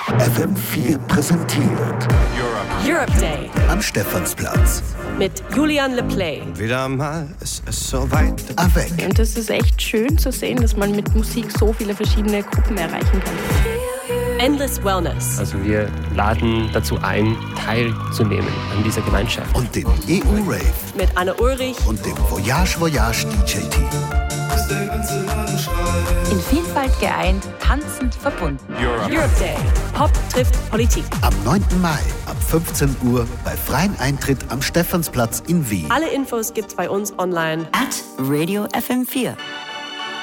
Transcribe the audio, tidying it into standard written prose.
FM4 präsentiert Europe Day am Stephansplatz mit Julian LePlay. Wieder mal ist es soweit. Avec. Und das ist echt schön zu sehen, dass man mit Musik so viele verschiedene Gruppen erreichen kann. Endless Wellness. Also wir laden dazu ein, teilzunehmen an dieser Gemeinschaft. Und dem EU-Rave Mit Anne Ulrich und dem Voyage DJ-Team. In Vielfalt geeint, tanzend verbunden. Europe Day. Pop trifft Politik. Am 9. Mai ab 15 Uhr bei freiem Eintritt am Stephansplatz in Wien. Alle Infos gibt's bei uns online. @Radio FM4.